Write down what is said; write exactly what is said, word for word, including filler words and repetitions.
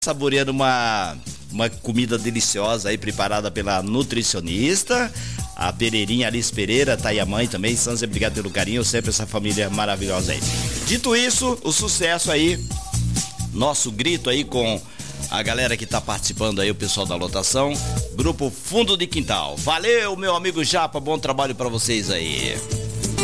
saboreando uma, uma comida deliciosa aí, preparada pela nutricionista, a Pereirinha Alice Pereira, tá aí a mãe também. Santos, obrigado pelo carinho, sempre essa família maravilhosa aí. Dito isso, o sucesso aí, nosso grito aí com a galera que tá participando aí, o pessoal da lotação, Grupo Fundo de Quintal. Valeu, meu amigo Japa, bom trabalho pra vocês aí.